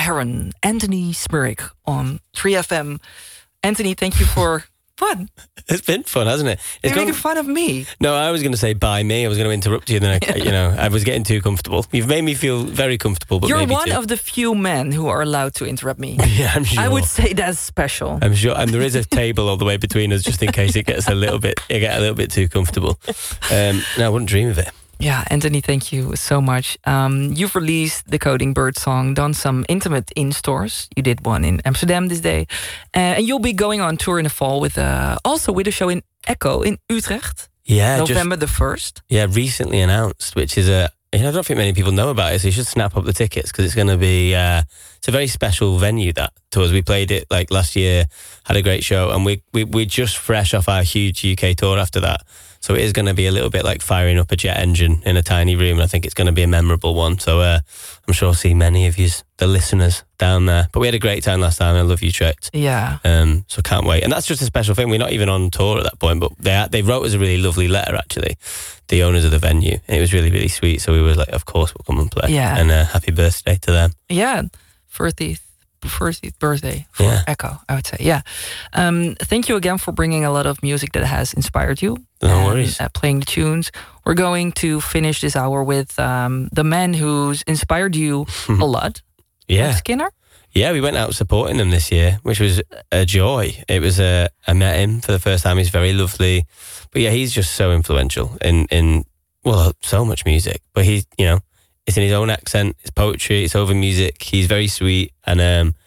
Heron, Anthony Smurrick on 3FM. Anthony, thank you for fun. It's been fun, hasn't it? You're making fun of me. No, I was going to say by me. I was going to interrupt you, then I was getting too comfortable. You've made me feel very comfortable. But you're one of the few men who are allowed to interrupt me. Yeah, I'm sure. I would say that's special. I'm sure, and there is a table all the way between us, just in case it gets a little bit too comfortable. No, I wouldn't dream of it. Yeah, Anthony, thank you so much. You've released the Coding Bird song, done some intimate in stores. You did one in Amsterdam this day. And you'll be going on tour in the fall with also with a show in Echo in Utrecht. Yeah, November the 1st. Yeah, recently announced, which is I don't think many people know about it, so you should snap up the tickets because it's going to be it's a very special venue that to us. We played it like last year, had a great show, and we're just fresh off our huge UK tour after that. So it is going to be a little bit like firing up a jet engine in a tiny room. And I think it's going to be a memorable one. So I'm sure I'll see many of you, the listeners, down there. But we had a great time last time. I love Utrecht. Yeah. So can't wait. And that's just a special thing. We're not even on tour at that point, but they wrote us a really lovely letter, actually, the owners of the venue. It was really, really sweet. So we were like, of course, we'll come and play. Yeah. And happy birthday to them. Yeah. 30th birthday for Echo, I would say. Yeah. Thank you again for bringing a lot of music that has inspired you. No worries. Playing the tunes. We're going to finish this hour with the man who's inspired you a lot. Yeah. Skinner? Yeah, we went out supporting them this year, which was a joy. It was I met him for the first time. He's very lovely. But yeah, he's just so influential in so much music. But he's, it's in his own accent, it's poetry, it's over music. He's very sweet. And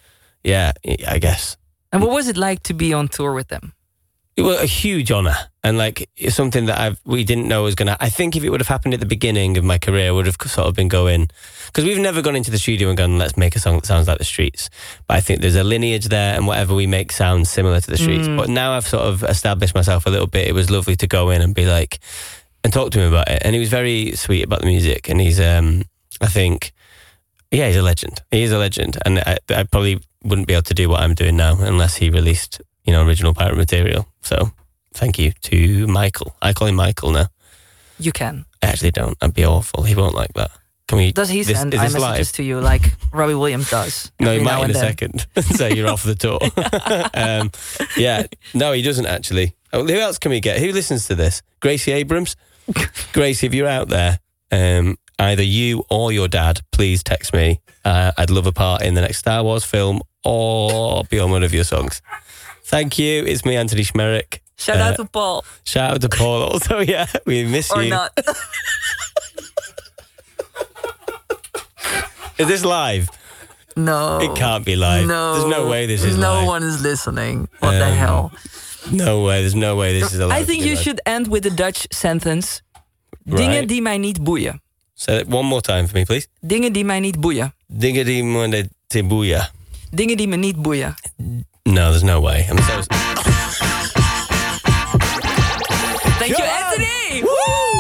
I guess. And what was it like to be on tour with them? It was a huge honour, and like it's something that we didn't know was gonna. I think if it would have happened at the beginning of my career, I would have sort of been going, because we've never gone into the studio and gone, let's make a song that sounds like the Streets. But I think there's a lineage there, and whatever we make sounds similar to the Streets. But now I've sort of established myself a little bit. It was lovely to go in and be like, and talk to him about it, and he was very sweet about the music, and he's I think, he's a legend. He is a legend, and I probably wouldn't be able to do what I'm doing now unless he released, original pirate material. So thank you to Michael. I call him Michael now. You can. I actually don't. I'd be awful. He won't like that. Can we? Does he send iMessages to you like Robbie Williams does? No, he might in a second. So you're off the tour. No, he doesn't actually. Oh, who else can we get? Who listens to this? Gracie Abrams? Gracie, if you're out there, either you or your dad, please text me. I'd love a part in the next Star Wars film or be on one of your songs. Thank you. It's me, Anthony Schmerich. Shout out to Paul. Shout out to Paul also, yeah. We miss you. Or not. Is this live? No. It can't be live. No. There's no way this is live. No one is listening. What the hell? No way. There's no way this is alive. I think you should end with the Dutch sentence. Dingen die mij niet boeien. Say it one more time for me, please. Dingen die mij niet boeien. Dingen die me niet boeien. Dingen die me niet boeien. No, there's no way. I'm so... Thank you, Anthony! Woo!